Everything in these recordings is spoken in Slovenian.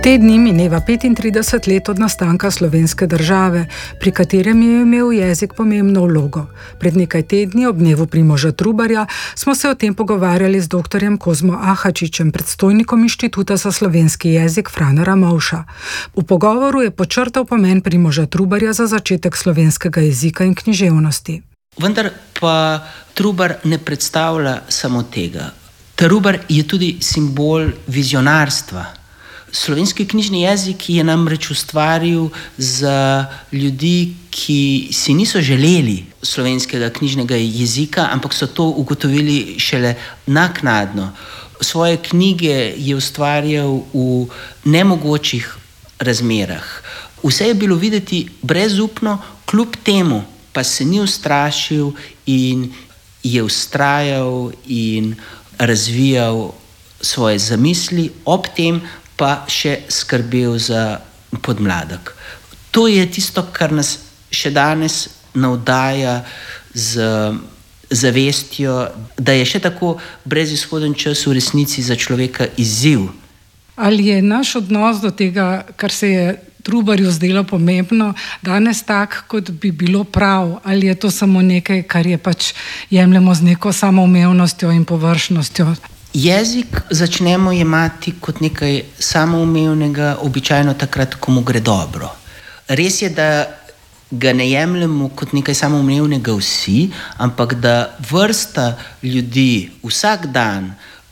Te dni mineva 35 let od nastanka slovenske države, pri katerem je imel jezik pomembno vlogo. Pred nekaj tedni, ob dnevu Primoža Trubarja, smo se o tem pogovarjali z dr. Kozmo Ahačičem, predstojnikom Inštituta za slovenski jezik Frana Ramovša. V pogovoru je podčrtal pomen Primoža Trubarja za začetek slovenskega jezika in književnosti. Vendar pa Trubar ne predstavlja samo tega. Trubar je tudi simbol vizionarstva. Slovenski knjižni jezik je namreč ustvaril za ljudi, ki si niso želeli slovenskega knjižnega jezika, ampak so to ugotovili šele naknadno. Svoje knjige je ustvarjal v nemogočih razmerah. Vse je bilo videti brezupno, kljub temu pa se ni ustrašil in je vztrajal in razvijal svoje zamisli, ob tem pa še skrbel za podmladek. To je tisto, kar nas še danes navdaja z zavestjo, da je še tako brezizhoden čas v resnici za človeka izziv. Ali je naš odnos do tega, kar se je Trubarju zdelo pomembno, danes tak, kot bi bilo prav, ali je to samo nekaj, kar je pač jemljemo z neko samoumevnostjo in površnostjo? Jezik začnemo jemati kot nekaj samoumevnega, običajno takrat, ko mu gre dobro. Res je, da ga ne jemljemo kot nekaj samoumevnega vsi, ampak da vrsta ljudi vsak dan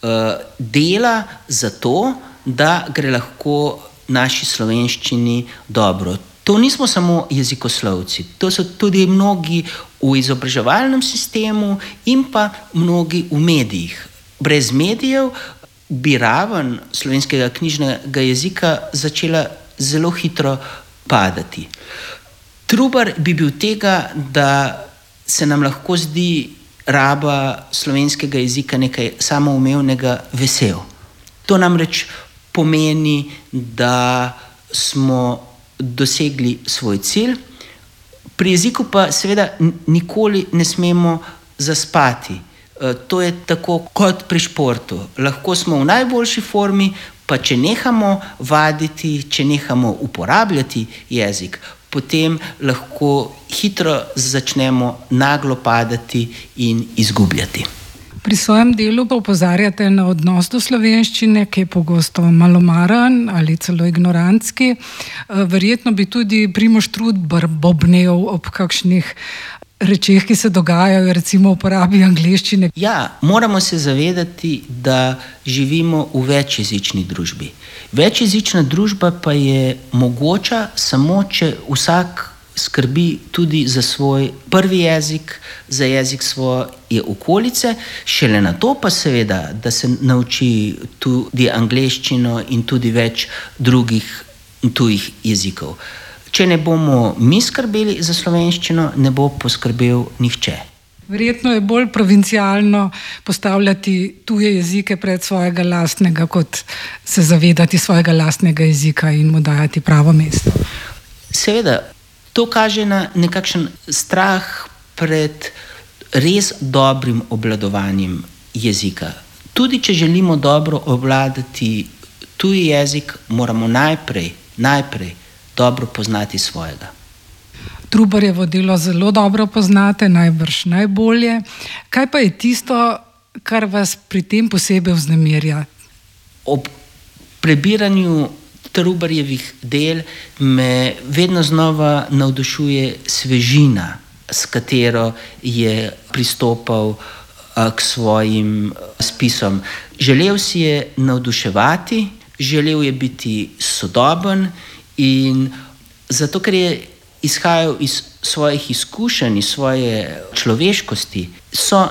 dela za to, da gre lahko naši slovenščini dobro. To nismo samo jezikoslovci, to so tudi mnogi v izobraževalnem sistemu in pa mnogi v medijih. Brez medijev bi raven slovenskega knjižnega jezika začela zelo hitro padati. Trubar bi bil tega, da se nam lahko zdi raba slovenskega jezika nekaj samoumevnega, vesel. To namreč pomeni, da smo dosegli svoj cilj. Pri jeziku pa seveda nikoli ne smemo zaspati. To je tako kot pri športu. Lahko smo v najboljši formi, pa če nehamo vaditi, če nehamo uporabljati jezik, potem lahko hitro začnemo naglo padati in izgubljati. Pri svojem delu pa opozarjate na odnos do slovenščine, ki je pogosto malomaren ali celo ignorantski. Verjetno bi tudi Primož Trubar bobnel ob kakšnih rečeh, ki se dogajajo, recimo uporabi angleščine. Ja, moramo se zavedati, da živimo v večjezični družbi. Večjezična družba pa je mogoča samo, če vsak skrbi tudi za svoj prvi jezik, za jezik svoje okolice, šele na to pa seveda, da se nauči tudi angleščino in tudi več drugih tujih jezikov. Če ne bomo mi skrbeli za slovenščino, ne bo poskrbel nihče. Verjetno je bolj provincialno postavljati tuje jezike pred svojega lastnega, kot se zavedati svojega lastnega jezika in mu dajati pravo mesto. Seveda, to kaže na nekakšen strah pred res dobrim obvladovanjem jezika. Tudi če želimo dobro obvladati tuji jezik, moramo najprej dobro poznati svojega. Trubarjevo delo zelo dobro poznate, najbrž najbolje. Kaj pa je tisto, kar vas pri tem posebej vznemirja? Ob prebiranju Trubarjevih del me vedno znova navdušuje svežina, s katero je pristopal k svojim spisom. Želel si je navduševati, želel je biti sodoben in zato, ker je izhajal iz svojih izkušenj, iz svoje človeškosti, so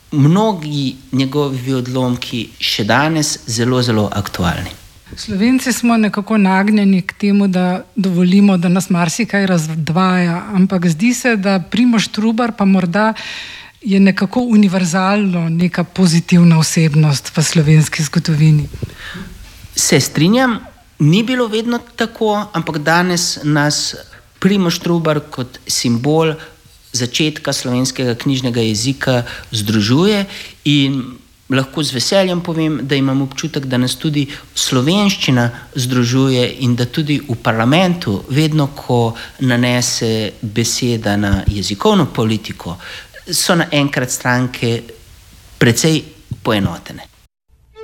mnogi njegovi odlomki še danes zelo, zelo aktualni. Slovenci smo nekako nagnjeni k temu, da dovolimo, da nas marsikaj razdvaja, ampak zdi se, da Primož Trubar pa morda je nekako univerzalno neka pozitivna osebnost v slovenski zgodovini. Se strinjam, ni bilo vedno tako, ampak danes nas Primož Trubar kot simbol začetka slovenskega knjižnega jezika združuje in lahko z veseljem povem, da imam občutek, da nas tudi slovenščina združuje in da tudi v parlamentu, vedno ko nanese beseda na jezikovno politiko, so naenkrat stranke precej poenotene.